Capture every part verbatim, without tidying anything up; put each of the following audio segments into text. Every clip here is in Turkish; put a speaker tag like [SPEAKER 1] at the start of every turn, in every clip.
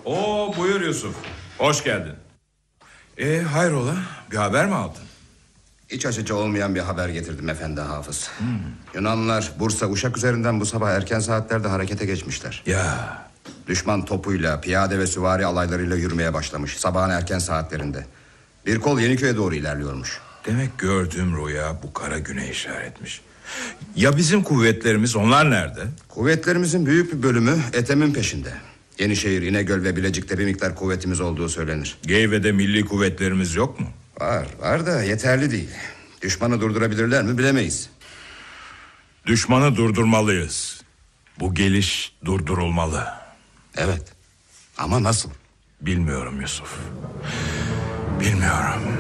[SPEAKER 1] Oo, buyur Yusuf. Hoş geldin. E hayrola? Bir haber mi aldın?
[SPEAKER 2] İç açıcı olmayan bir haber getirdim efendi Hafız. Hmm. Yunanlılar Bursa Uşak üzerinden bu sabah erken saatlerde harekete geçmişler.
[SPEAKER 1] Ya.
[SPEAKER 2] Düşman topuyla, piyade ve süvari alaylarıyla yürümeye başlamış sabahın erken saatlerinde. Bir kol Yeniköy'e doğru ilerliyormuş.
[SPEAKER 1] Demek gördüğüm rüya bu kara güne işaretmiş. Ya bizim kuvvetlerimiz, onlar nerede?
[SPEAKER 2] Kuvvetlerimizin büyük bir bölümü Ethem'in peşinde. Yenişehir, İnegöl ve Bilecik'te bir miktar kuvvetimiz olduğu söylenir.
[SPEAKER 1] Geyve'de milli kuvvetlerimiz yok mu?
[SPEAKER 2] Var, var da yeterli değil. Düşmanı durdurabilirler mi bilemeyiz.
[SPEAKER 1] Düşmanı durdurmalıyız. Bu geliş durdurulmalı.
[SPEAKER 2] Evet, ama nasıl?
[SPEAKER 1] Bilmiyorum Yusuf. Bilmiyorum.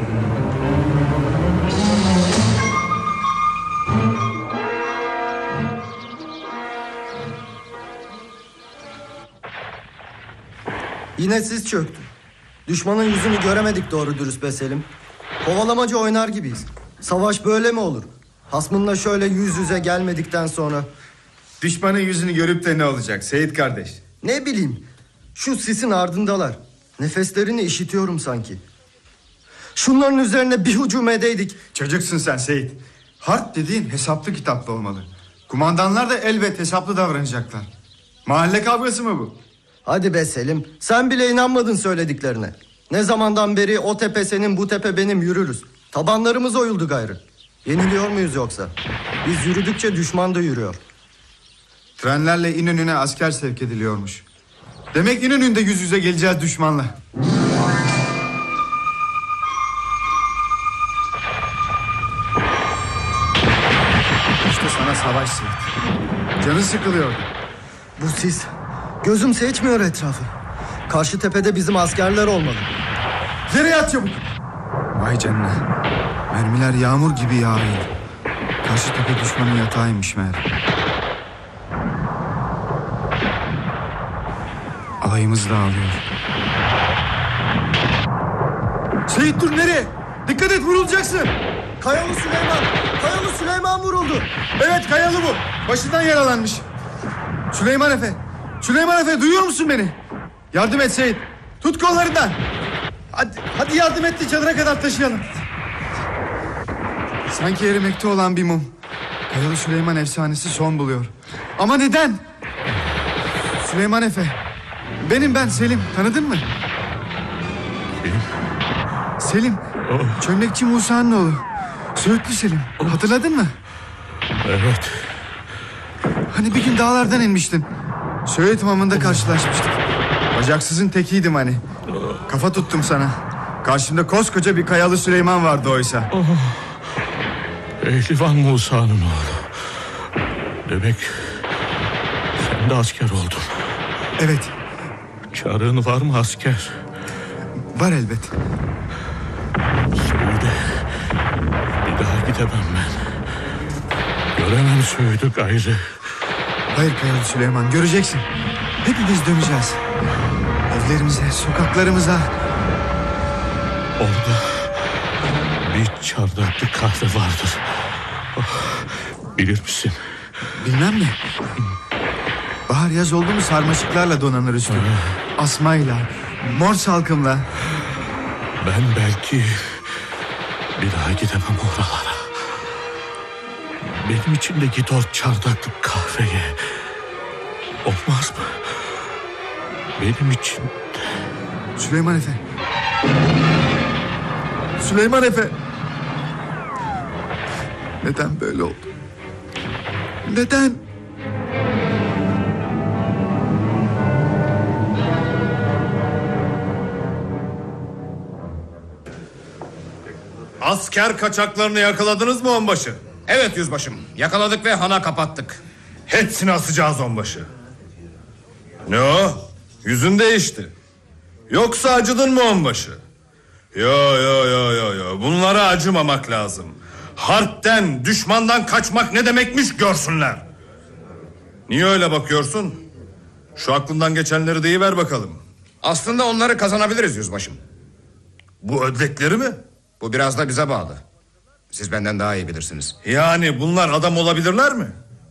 [SPEAKER 3] Yine siz çöktü. Düşmanın yüzünü göremedik doğru dürüst be Selim. Kovalamaca oynar gibiyiz. Savaş böyle mi olur? Hasmınla şöyle yüz yüze gelmedikten sonra.
[SPEAKER 4] Düşmanın yüzünü görüp de ne olacak Seyit kardeş?
[SPEAKER 3] Ne bileyim. Şu sisin ardındalar. Nefeslerini işitiyorum sanki. Şunların üzerine bir hücum edeydik.
[SPEAKER 4] Çocuksun sen Seyit. Harp dediğin hesaplı kitaplı olmalı. Kumandanlar da elbet hesaplı davranacaklar. Mahalle kavgası mı bu?
[SPEAKER 3] Hadi be Selim. Sen bile inanmadın söylediklerine. Ne zamandan beri o tepe senin bu tepe benim yürürüz. Tabanlarımız oyuldu gayrı. Yeniliyor muyuz yoksa? Biz yürüdükçe düşman da yürüyor.
[SPEAKER 4] Trenlerle İnönü'ne asker sevk ediliyormuş. Demek İnönü'nde yüz yüze geleceğiz düşmanla. İşte sana savaş Seyit. Canı sıkılıyor.
[SPEAKER 3] Bu sis. Gözüm seçmiyor etrafı. Karşı tepede bizim askerler olmalı.
[SPEAKER 4] Yere yat çabuk. Vay canına. Mermiler yağmur gibi yağıyor. Karşı tepe düşmanın yatağıymış meğer. Alayımız dağılıyor. Seyit dur, nereye? Dikkat et, vurulacaksın.
[SPEAKER 3] Kayalı Süleyman. Kayalı Süleyman vuruldu.
[SPEAKER 4] Evet, Kayalı bu. Başından yaralanmış. Süleyman Efe. Süleyman Efe, duyuyor musun beni? Yardım et Seyit. Tut kollarından. Hadi, hadi yardım et de çadıra kadar taşıyalım. Sanki erimekte olan bir mum. Kayalı Süleyman efsanesi son buluyor. Ama neden? Süleyman Efe. Benim ben Selim, tanıdın mı?
[SPEAKER 1] Benim?
[SPEAKER 4] Selim.
[SPEAKER 1] Oh.
[SPEAKER 4] Çömlekçi Musa'nın oğlu. Söğütlü Selim. Oh. Hatırladın mı?
[SPEAKER 1] Evet.
[SPEAKER 4] Hani bir gün dağlardan inmiştin. Söğüt hamamında karşılaşmıştık. Bacaksızın tekiydim hani. Kafa tuttum sana. Karşımda koskoca bir Kayalı Süleyman vardı oysa.
[SPEAKER 1] Oh. Pehlivan Musa'nın oğlu. Demek sen de asker oldun.
[SPEAKER 4] Evet.
[SPEAKER 1] Çağrın var mı asker?
[SPEAKER 4] Var elbet.
[SPEAKER 1] Söğüde bir daha gidemem ben. Göremem Söğüdü gayrı.
[SPEAKER 4] Hayır Kayalı Süleyman, göreceksin. Hepimiz döneceğiz. Evlerimize, sokaklarımıza.
[SPEAKER 1] Orada bir çardaklı kahve vardır. Oh, bilir misin?
[SPEAKER 4] Bilmem mi? Bahar yaz oldu mu sarmaşıklarla donanır üstü. Asmayla, mor salkımla.
[SPEAKER 1] Ben belki bir daha gidemem oralara. Benim için de git o çardaklı kahveye. Olmaz mı? Benim için de.
[SPEAKER 4] Süleyman Efe. Süleyman Efe. Neden böyle oldu? Neden?
[SPEAKER 5] Asker kaçaklarını yakaladınız mı onbaşı?
[SPEAKER 2] Evet yüzbaşım, yakaladık ve hana kapattık.
[SPEAKER 5] Hepsini asacağız onbaşı. Ne o? Yüzün değişti. Yoksa acıdın mı onbaşı? Yo yo yo yo yo. Bunlara acımamak lazım. Harpten, düşmandan kaçmak ne demekmiş görsünler. Niye öyle bakıyorsun? Şu aklından geçenleri deyiver bakalım.
[SPEAKER 2] Aslında onları kazanabiliriz yüzbaşım.
[SPEAKER 5] Bu ödlekleri mi?
[SPEAKER 2] Bu biraz da bize bağlı. Siz benden daha iyi bilirsiniz.
[SPEAKER 5] Yani bunlar adam olabilirler mi?